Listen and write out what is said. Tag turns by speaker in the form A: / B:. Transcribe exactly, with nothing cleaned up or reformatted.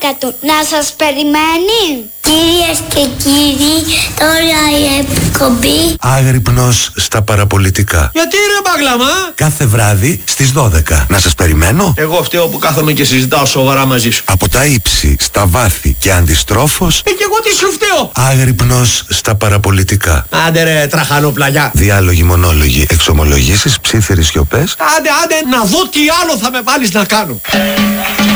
A: πλάκα του. Να σας περιμένει. Κυρίες και κύριοι, τώρα η εκπομπή
B: Άγρυπνος στα παραπολιτικά.
C: Γιατί ρε Μπαγλαμά?
B: Κάθε βράδυ στις δώδεκα. Να σας περιμένω.
C: Εγώ φταίω που κάθομαι και συζητάω σοβαρά μαζί σου.
B: Από τα ύψη στα βάθη και αντιστρόφως.
C: Ε, και εγώ τι σου φταίω?
B: Άγρυπνος στα παραπολιτικά.
C: Άντε ρε τραχανοπλαγιά.
B: Διάλογοι, μονόλογοι, εξομολογήσεις, ψίθυρες σιωπές.
C: Άντε άντε να δω τι άλλο θα με βάλεις να κάνω.